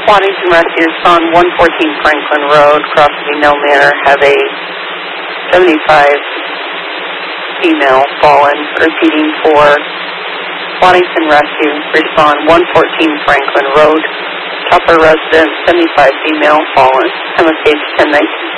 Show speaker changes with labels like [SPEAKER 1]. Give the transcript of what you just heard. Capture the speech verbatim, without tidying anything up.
[SPEAKER 1] Waddington Rescue on one fourteen Franklin Road, Crosby Mill Manor, have a seventy-five female fallen. Repeating for Waddington Rescue, respond one fourteen Franklin Road, Tupper resident, seventy-five female fallen. M S H ten nineteen.